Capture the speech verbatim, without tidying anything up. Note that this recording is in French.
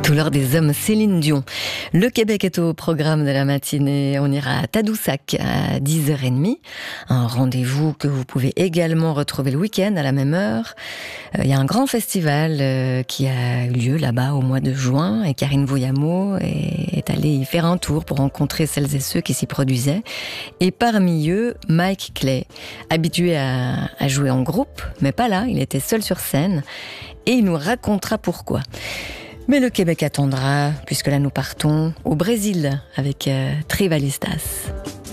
Couleur des hommes, Céline Dion. Le Québec est au programme de la matinée. On ira à Tadoussac à dix heures trente. Un rendez-vous que vous pouvez également retrouver le week-end à la même heure. Il y a un grand festival qui a eu lieu là-bas au mois de juin et Karine Voyamo est allée y faire un tour pour rencontrer celles et ceux qui s'y produisaient. Et parmi eux, Mike Clay, habitué à, à jouer en groupe, mais pas là, il était seul sur scène et il nous racontera pourquoi. Mais le Québec attendra, puisque là nous partons au Brésil avec euh, Tribalistas.